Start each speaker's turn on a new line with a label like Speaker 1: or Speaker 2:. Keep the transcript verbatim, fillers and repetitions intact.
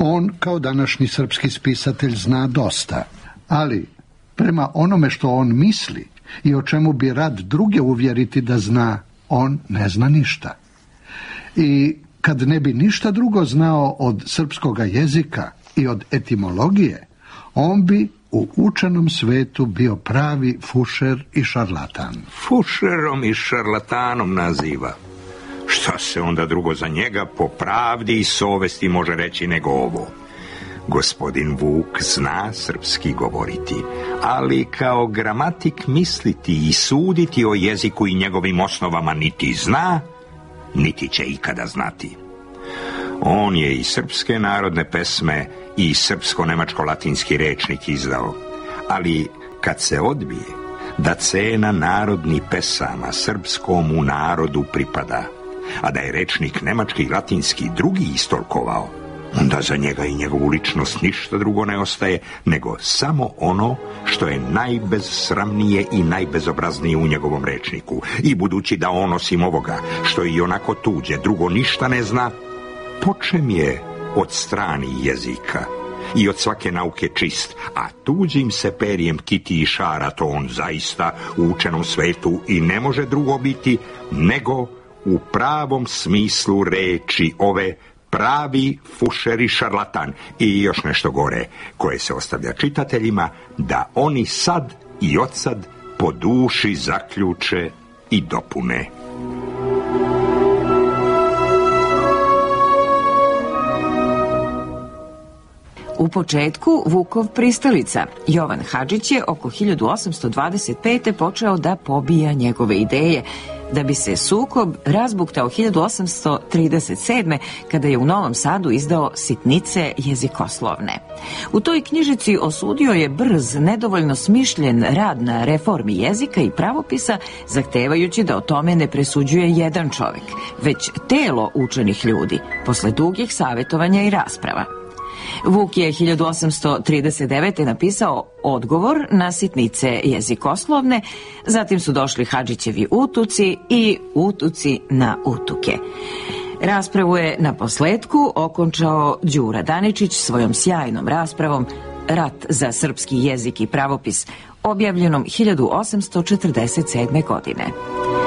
Speaker 1: On, kao današnji srpski spisatelj, zna dosta, ali prema onome što on misli i o čemu bi rad druge uvjeriti da zna, on ne zna ništa. I kad ne bi ništa drugo znao od srpskoga jezika i od etimologije, on bi u učenom svetu bio pravi fušer i šarlatan.
Speaker 2: Fušerom i šarlatanom naziva. Šta se onda drugo za njega po pravdi i sovesti može reći nego ovo? Gospodin Vuk zna srpski govoriti, ali kao gramatik misliti i suditi o jeziku i njegovim osnovama niti zna, niti će ikada znati. On je i srpske narodne pesme i srpsko-nemačko-latinski rečnik izdao, ali kad se odbije da cena narodnih pesama srpskomu narodu pripada, a da je rečnik nemački i latinski drugi istolkovao, onda za njega i njegovu ličnost ništa drugo ne ostaje nego samo ono što je najbezsramnije i najbezobraznije u njegovom rečniku. I budući da on osim ovoga, što je i onako tuđe, drugo ništa ne zna, počem je od stranih jezika i od svake nauke čist, a tuđim se perjem kiti i šara, to on zaista u učenom svetu i ne može drugo biti nego u pravom smislu reči ove pravi fušer i šarlatan. I još nešto gore, koje se ostavlja čitateljima, da oni sad i odsad po duši zaključe i dopune.
Speaker 3: U početku Vukov pristalica Jovan Hadžić je oko hiljadu osamsto dvadeset pete. počeo da pobija njegove ideje, da bi se sukob razbuktao hiljadu osamsto trideset sedme. kada je u Novom Sadu izdao Sitnice jezikoslovne. U toj knjižici osudio je brz, nedovoljno smišljen rad na reformi jezika i pravopisa, zahtevajući da o tome ne presuđuje jedan čovjek, već telo učenih ljudi, posle dugih savjetovanja i rasprava. Vuk je hiljadu osamsto trideset devete. napisao odgovor na Sitnice jezikoslovne, zatim su došli Hadžićevi utuci i utuci na utuke. Raspravu je na posletku okončao Đura Daničić svojom sjajnom raspravom Rat za srpski jezik i pravopis, objavljenom hiljadu osamsto četrdeset sedme. godine.